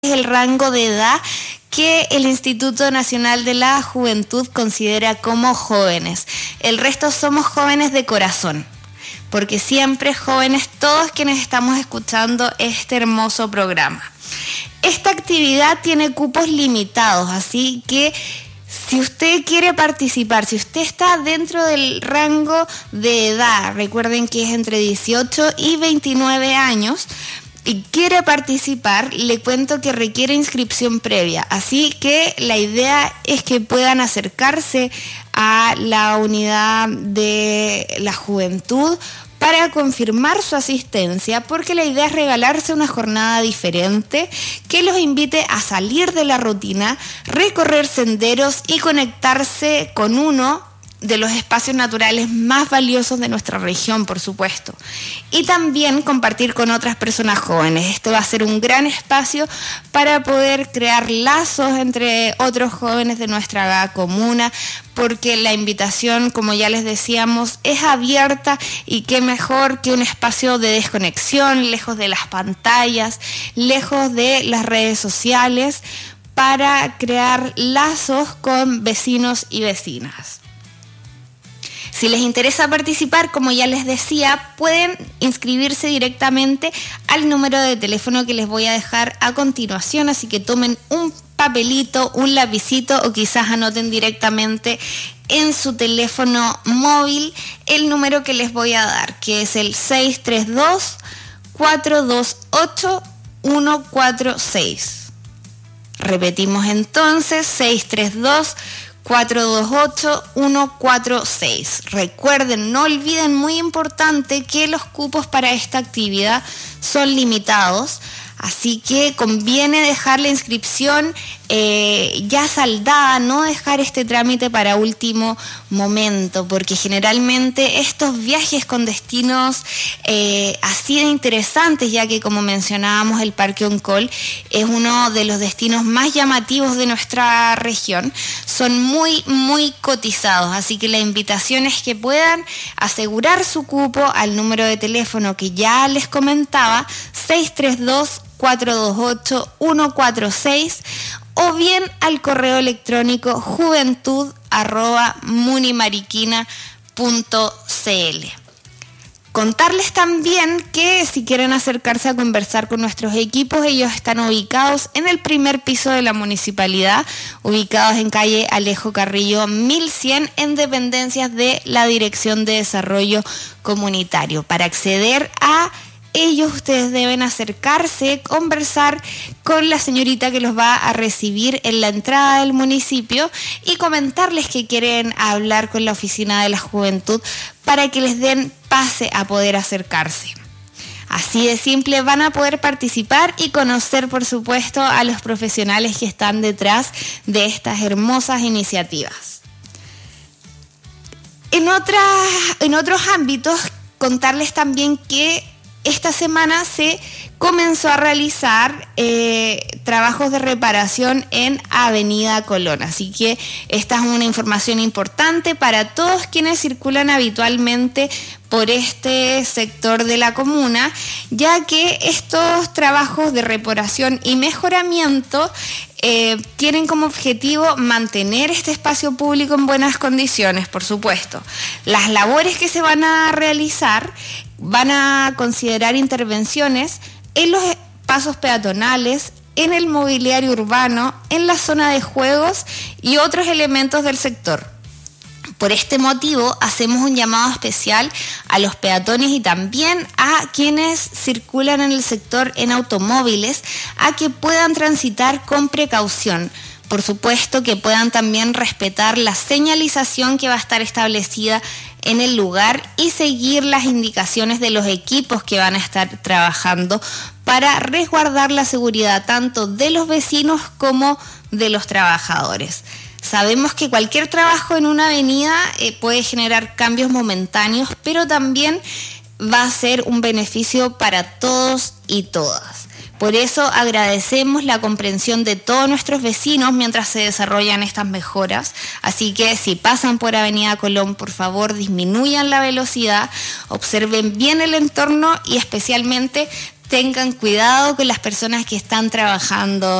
es el rango de edad que el Instituto Nacional de la Juventud considera como jóvenes. El resto somos jóvenes de corazón, porque siempre jóvenes todos quienes estamos escuchando este hermoso programa. Esta actividad tiene cupos limitados, así que si usted quiere participar, si usted está dentro del rango de edad, recuerden que es entre 18 y 29 años, y quiere participar, le cuento que requiere inscripción previa. Así que la idea es que puedan acercarse a la unidad de la juventud para confirmar su asistencia, porque la idea es regalarse una jornada diferente que los invite a salir de la rutina, recorrer senderos y conectarse con uno de los espacios naturales más valiosos de nuestra región, por supuesto. Y también compartir con otras personas jóvenes. Este va a ser un gran espacio para poder crear lazos entre otros jóvenes de nuestra comuna, porque la invitación, como ya les decíamos, es abierta y qué mejor que un espacio de desconexión, lejos de las pantallas, lejos de las redes sociales, para crear lazos con vecinos y vecinas. Si les interesa participar, como ya les decía, pueden inscribirse directamente al número de teléfono que les voy a dejar a continuación, así que tomen un papelito, un lapicito o quizás anoten directamente en su teléfono móvil el número que les voy a dar, que es el 632-428-146. Repetimos entonces, 632-428-146. Recuerden, no olviden, muy importante, que los cupos para esta actividad son limitados, así que conviene dejar la inscripción ya saldada, no dejar este trámite para último momento, porque generalmente estos viajes con destinos así de interesantes, ya que como mencionábamos, el Parque Oncol es uno de los destinos más llamativos de nuestra región, son muy cotizados, así que la invitación es que puedan asegurar su cupo al número de teléfono que ya les comentaba, 632-428-146, o bien al correo electrónico juventud@munimariquina.cl. Contarles también que si quieren acercarse a conversar con nuestros equipos, ellos están ubicados en el primer piso de la municipalidad, ubicados en calle Alejo Carrillo 1100, en dependencias de la Dirección de Desarrollo Comunitario. Para acceder a ellos, ustedes deben acercarse, conversar con la señorita que los va a recibir en la entrada del municipio y comentarles que quieren hablar con la Oficina de la Juventud para que les den pase a poder acercarse. Así de simple van a poder participar y conocer, por supuesto, a los profesionales que están detrás de estas hermosas iniciativas. En otros ámbitos, contarles también que esta semana se comenzó a realizar trabajos de reparación en Avenida Colón. Así que esta es una información importante para todos quienes circulan habitualmente por este sector de la comuna, ya que estos trabajos de reparación y mejoramiento tienen como objetivo mantener este espacio público en buenas condiciones, por supuesto. Las labores que se van a realizar van a considerar intervenciones en los pasos peatonales, en el mobiliario urbano, en la zona de juegos y otros elementos del sector. Por este motivo, hacemos un llamado especial a los peatones y también a quienes circulan en el sector en automóviles a que puedan transitar con precaución. Por supuesto que puedan también respetar la señalización que va a estar establecida en el lugar y seguir las indicaciones de los equipos que van a estar trabajando para resguardar la seguridad tanto de los vecinos como de los trabajadores. Sabemos que cualquier trabajo en una avenida puede generar cambios momentáneos, pero también va a ser un beneficio para todos y todas. Por eso agradecemos la comprensión de todos nuestros vecinos mientras se desarrollan estas mejoras. Así que si pasan por Avenida Colón, por favor disminuyan la velocidad, observen bien el entorno y especialmente tengan cuidado con las personas que están trabajando